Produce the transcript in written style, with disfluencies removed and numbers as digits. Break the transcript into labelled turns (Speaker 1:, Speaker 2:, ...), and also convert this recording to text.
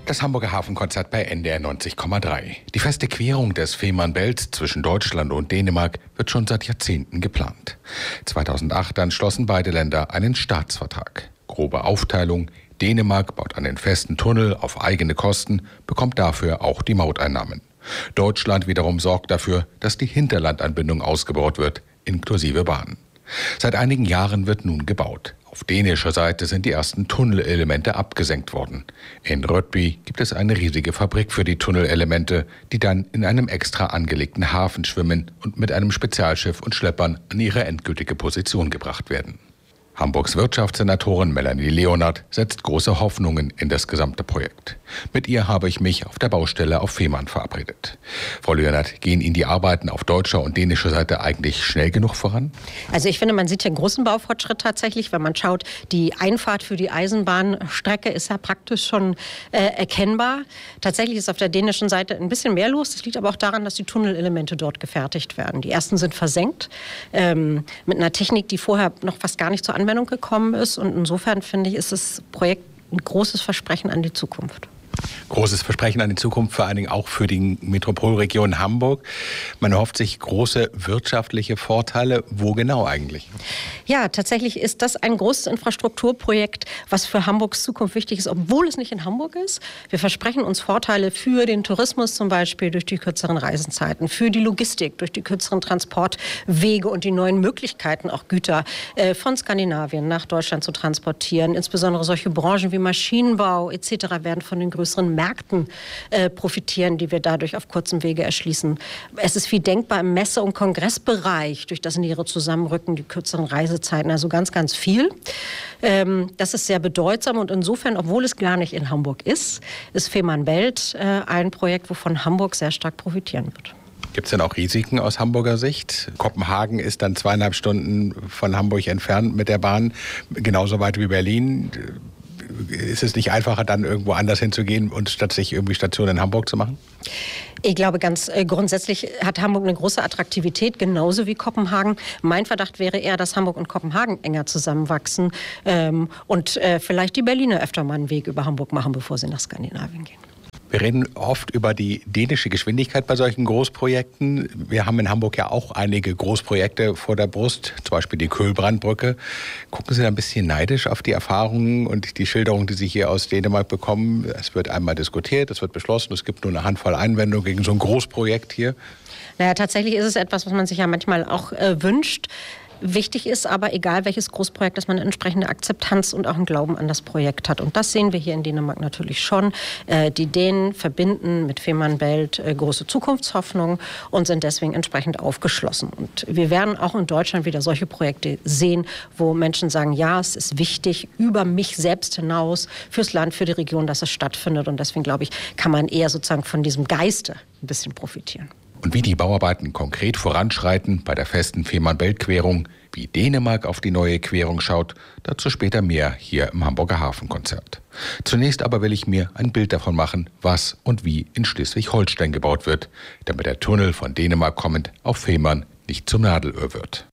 Speaker 1: Das Hamburger Hafenkonzert bei NDR 90,3. Die feste Querung des Fehmarnbelts zwischen Deutschland und Dänemark wird schon seit Jahrzehnten geplant. 2008 dann schlossen beide Länder einen Staatsvertrag. Grobe Aufteilung: Dänemark baut einen festen Tunnel auf eigene Kosten, bekommt dafür auch die Mauteinnahmen. Deutschland wiederum sorgt dafür, dass die Hinterlandanbindung ausgebaut wird, inklusive Bahn. Seit einigen Jahren wird nun gebaut. Auf dänischer Seite sind die ersten Tunnelelemente abgesenkt worden. In Rødby gibt es eine riesige Fabrik für die Tunnelelemente, die dann in einem extra angelegten Hafen schwimmen und mit einem Spezialschiff und Schleppern an ihre endgültige Position gebracht werden. Hamburgs Wirtschaftssenatorin Melanie Leonard setzt große Hoffnungen in das gesamte Projekt. Mit ihr habe ich mich auf der Baustelle auf Fehmarn verabredet. Frau Leonard, gehen Ihnen die Arbeiten auf deutscher und dänischer Seite eigentlich schnell genug voran?
Speaker 2: Also ich finde, man sieht hier einen großen Baufortschritt tatsächlich, wenn man schaut, die Einfahrt für die Eisenbahnstrecke ist ja praktisch schon erkennbar. Tatsächlich ist auf der dänischen Seite ein bisschen mehr los. Das liegt aber auch daran, dass die Tunnelelemente dort gefertigt werden. Die ersten sind versenkt mit einer Technik, die vorher noch fast gar nicht zur Anwendung gekommen ist. Und insofern finde ich, ist das Projekt ein großes Versprechen an die Zukunft.
Speaker 1: Großes Versprechen an die Zukunft, vor allen Dingen auch für die Metropolregion Hamburg. Man erhofft sich große wirtschaftliche Vorteile. Wo genau eigentlich?
Speaker 2: Ja, tatsächlich ist das ein großes Infrastrukturprojekt, was für Hamburgs Zukunft wichtig ist, obwohl es nicht in Hamburg ist. Wir versprechen uns Vorteile für den Tourismus zum Beispiel durch die kürzeren Reisezeiten, für die Logistik durch die kürzeren Transportwege und die neuen Möglichkeiten, auch Güter von Skandinavien nach Deutschland zu transportieren. Insbesondere solche Branchen wie Maschinenbau etc. werden von den größeren Märkten profitieren, die wir dadurch auf kurzem Wege erschließen. Es ist viel denkbar im Messe- und Kongressbereich, durch das nähere Zusammenrücken, die kürzeren Reisezeiten, also ganz, ganz viel. Das ist sehr bedeutsam und insofern, obwohl es gar nicht in Hamburg ist Fehmarnbelt ein Projekt, wovon Hamburg sehr stark profitieren wird.
Speaker 1: Gibt es denn auch Risiken aus Hamburger Sicht? Kopenhagen ist dann 2,5 Stunden von Hamburg entfernt mit der Bahn, genauso weit wie Berlin. Ist es nicht einfacher, dann irgendwo anders hinzugehen und statt sich irgendwie Station in Hamburg zu machen?
Speaker 2: Ich glaube, ganz grundsätzlich hat Hamburg eine große Attraktivität, genauso wie Kopenhagen. Mein Verdacht wäre eher, dass Hamburg und Kopenhagen enger zusammenwachsen und vielleicht die Berliner öfter mal einen Weg über Hamburg machen, bevor sie nach Skandinavien gehen.
Speaker 1: Wir reden oft über die dänische Geschwindigkeit bei solchen Großprojekten. Wir haben in Hamburg ja auch einige Großprojekte vor der Brust, zum Beispiel die Kölbrandbrücke. Gucken Sie da ein bisschen neidisch auf die Erfahrungen und die Schilderungen, die Sie hier aus Dänemark bekommen? Es wird einmal diskutiert, es wird beschlossen, es gibt nur eine Handvoll Einwendungen gegen so ein Großprojekt hier.
Speaker 2: Naja, tatsächlich ist es etwas, was man sich ja manchmal auch wünscht. Wichtig ist aber, egal welches Großprojekt, dass man eine entsprechende Akzeptanz und auch einen Glauben an das Projekt hat. Und das sehen wir hier in Dänemark natürlich schon. Die Dänen verbinden mit Fehmarnbelt große Zukunftshoffnung und sind deswegen entsprechend aufgeschlossen. Und wir werden auch in Deutschland wieder solche Projekte sehen, wo Menschen sagen, ja, es ist wichtig, über mich selbst hinaus, fürs Land, für die Region, dass es stattfindet. Und deswegen, glaube ich, kann man eher sozusagen von diesem Geiste ein bisschen profitieren.
Speaker 1: Und wie die Bauarbeiten konkret voranschreiten bei der festen Fehmarnbelt-Querung, wie Dänemark auf die neue Querung schaut, dazu später mehr hier im Hamburger Hafenkonzert. Zunächst aber will ich mir ein Bild davon machen, was und wie in Schleswig-Holstein gebaut wird, damit der Tunnel von Dänemark kommend auf Fehmarn nicht zum Nadelöhr wird.